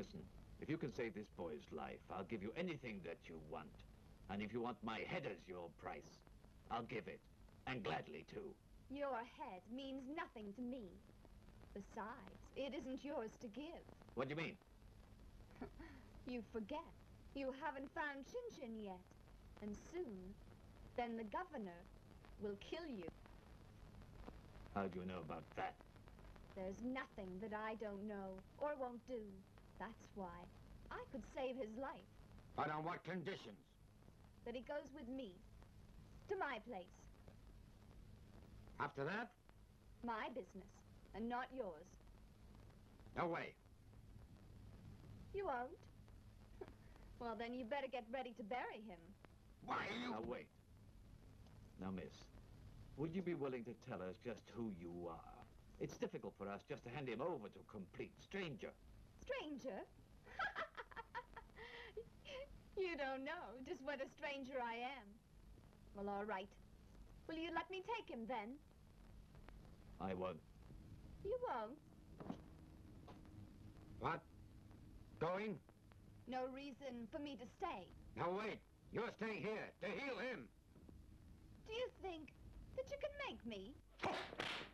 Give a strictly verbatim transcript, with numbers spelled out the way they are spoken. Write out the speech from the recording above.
Listen, if you can save this boy's life, I'll give you anything that you want. And if you want my head as your price, I'll give it. And gladly, too. Your head means nothing to me. Besides, it isn't yours to give. What do you mean? You forget. You haven't found Chin Chin yet. And soon, then the governor will kill you. How do you know about that? There's nothing that I don't know or won't do. That's why I could save his life. But on what conditions? That he goes with me to my place. After that? My business, and not yours. No way. You won't? Well, then you better get ready to bury him. Why are you... Now, wait. Now, miss, would you be willing to tell us just who you are? It's difficult for us just to hand him over to a complete stranger. Stranger? You don't know just what a stranger I am. Well, all right. Will you let me take him, then? I won't. You won't? What? Going? No reason for me to stay. Now wait. You're staying here to heal him. Do you think that you can make me?